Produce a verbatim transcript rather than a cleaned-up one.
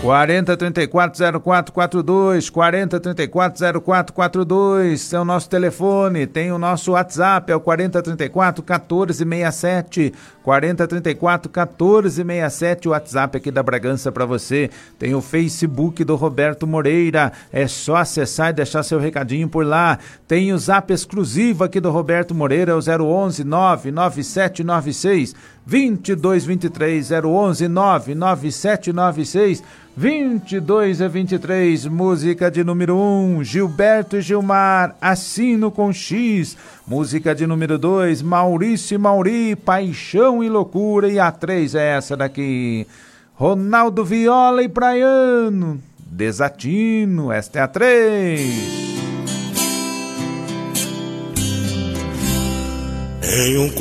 quarenta, trinta e quatro, zero quatro quatro dois, quarenta, trinta e quatro, zero quatro quatro dois, é o nosso telefone. Tem o nosso WhatsApp, é o quarenta, trinta e quatro, quatorze, sessenta e sete, quarenta, trinta e quatro, quatorze, sessenta e sete, o WhatsApp aqui da Bragança para você. Tem o Facebook do Roberto Moreira, é só acessar e deixar seu recadinho por lá. Tem o Zap exclusivo aqui do Roberto Moreira, é o zero onze, nove nove sete nove seis, dois dois dois três, zero onze, nove nove sete nove seis, dois dois dois três. Música de número um, Gilberto e Gilmar, Assino com X. Música de número dois, Maurício e Mauri, Paixão e Loucura. E a três é essa daqui, Ronaldo Viola e Praiano, Desatino. Esta é a três. Em um